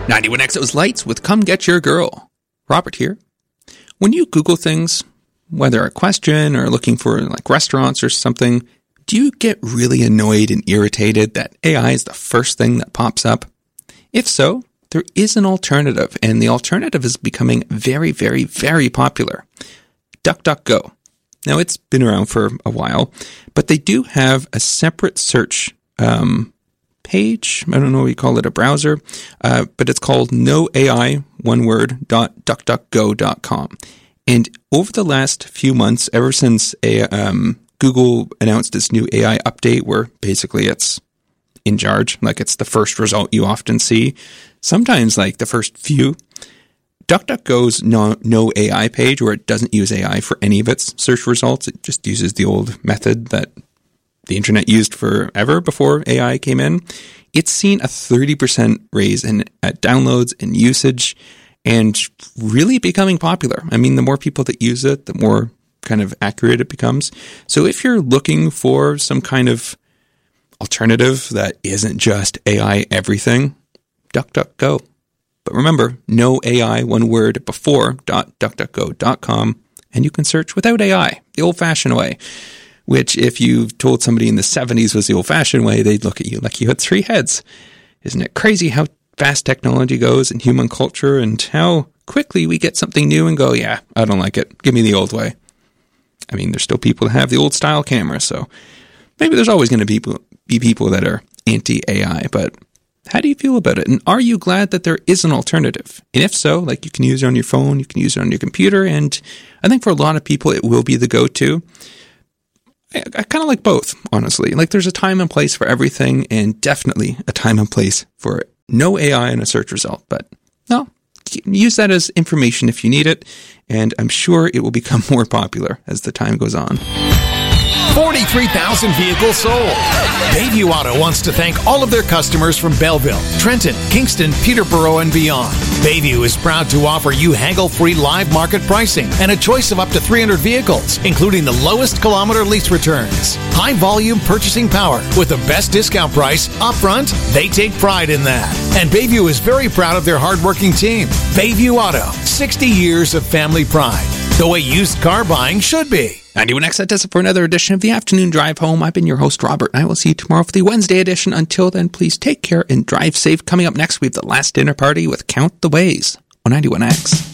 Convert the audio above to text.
91X, it was Lights with Come Get Your Girl. Robert here. When you Google things, whether a question or looking for like restaurants or something, do you get really annoyed and irritated that AI is the first thing that pops up? If so, there is an alternative, and the alternative is becoming very, very, very popular. DuckDuckGo. Now, it's been around for a while, but they do have a separate search page. I don't know what you call it, a browser, but it's called noai.duckduckgo.com. And over the last few months, ever since Google announced its new AI update, where basically it's in charge, like it's the first result you often see, sometimes like the first few, DuckDuckGo's no AI page, where it doesn't use AI for any of its search results, it just uses the old method that the internet used forever before AI came in, it's seen a 30% raise in downloads and usage, and really becoming popular. I mean, the more people that use it, the more kind of accurate it becomes. So if you're looking for some kind of alternative that isn't just AI everything, DuckDuckGo. But remember, no AI, one word, before .duckduckgo.com, and you can search without AI, the old-fashioned way. Which, if you told somebody in the 70s was the old-fashioned way, they'd look at you like you had three heads. Isn't it crazy how fast technology goes in human culture and how quickly we get something new and go, yeah, I don't like it. Give me the old way. I mean, there's still people that have the old-style camera, so maybe there's always going to be people that are anti-AI, but how do you feel about it? And are you glad that there is an alternative? And if so, like you can use it on your phone, you can use it on your computer, and I think for a lot of people it will be the go-to. I kind of like both, honestly. Like there's a time and place for everything, and definitely a time and place for no AI in a search result. But no, use that as information if you need it, and I'm sure it will become more popular as the time goes on. 43,000 vehicles sold. Bayview Auto wants to thank all of their customers from Belleville, Trenton, Kingston, Peterborough, and beyond. Bayview is proud to offer you haggle-free live market pricing and a choice of up to 300 vehicles, including the lowest kilometer lease returns. High-volume purchasing power with the best discount price upfront. They take pride in that. And Bayview is very proud of their hardworking team. Bayview Auto, 60 years of family pride. The way used car buying should be. 91X, that does it for another edition of the Afternoon Drive Home. I've been your host, Robert, and I will see you tomorrow for the Wednesday edition. Until then, please take care and drive safe. Coming up next, we have the last dinner party with Count the Ways on 91X.